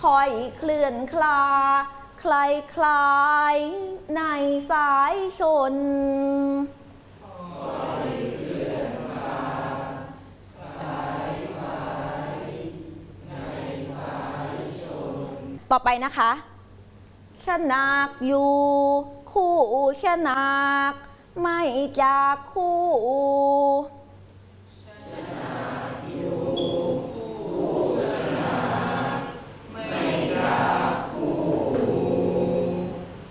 คอยเคลื่อนคลาคลายคลายในสายชนต่อไปนะคะชนักอยู่คู่ชนักไม่จากคู่